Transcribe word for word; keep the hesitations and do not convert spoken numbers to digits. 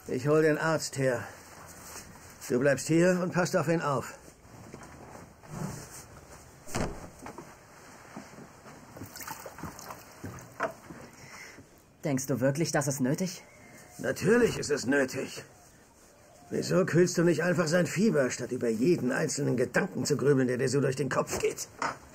Ich hol den Arzt her. Du bleibst hier und passt auf ihn auf. Denkst du wirklich, das ist nötig? Natürlich ist es nötig. Wieso kühlst du nicht einfach sein Fieber, statt über jeden einzelnen Gedanken zu grübeln, der dir so durch den Kopf geht?